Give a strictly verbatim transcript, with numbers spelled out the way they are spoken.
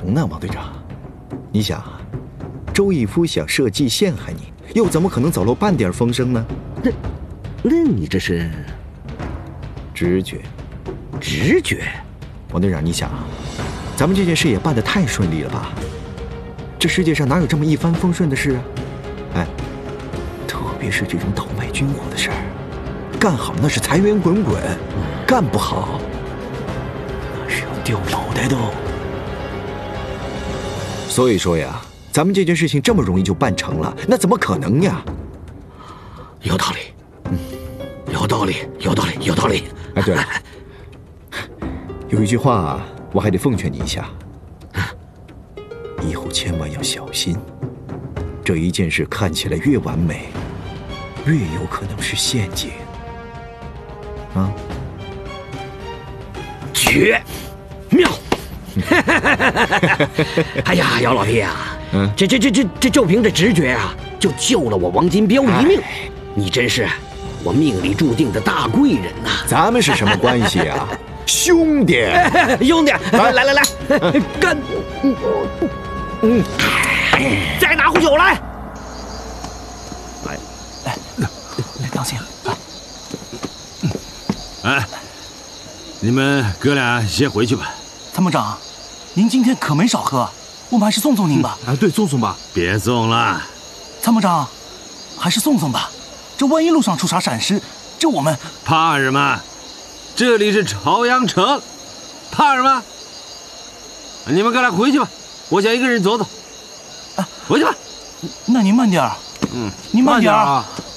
能呢，王队长。你想啊，周义夫想设计陷害你，又怎么可能走漏半点风声呢？ 那，那你这是直觉？ 直觉？ 王队长，你想啊，咱们这件事也办得太顺利了吧？这世界上哪有这么一帆风顺的事啊？哎，特别是这种倒卖军火的事儿，干好那是财源滚滚，干不好那是要掉脑袋的哦。所以说呀，咱们这件事情这么容易就办成了，那怎么可能呀？ 有道理，嗯，有道理，有道理，有道理。 哎，对了，有一句话我还得奉劝你一下，以后千万要小心。这一件事看起来越完美，越有可能是陷阱。啊， 绝，妙！哎呀，姚老弟啊，嗯，这这这这这就凭这直觉啊，就救了我王金彪一命。你真是我命里注定的大贵人呐！ 咱们是什么关系啊？兄弟， 兄弟，来来来来，干！嗯嗯，再拿壶酒来。 来来来，当心啊！ 哎，你们哥俩先回去吧。 参谋长，您今天可没少喝，我们还是送送您吧。 啊，对，送送吧。别送了， 参谋长，还是送送吧。这万一路上出啥闪失，这我们怕什么？这里是朝阳城，怕什么？你们哥俩回去吧，我想一个人走走。啊，回去吧。 那您慢点儿。 嗯， 您慢点儿。 慢点啊。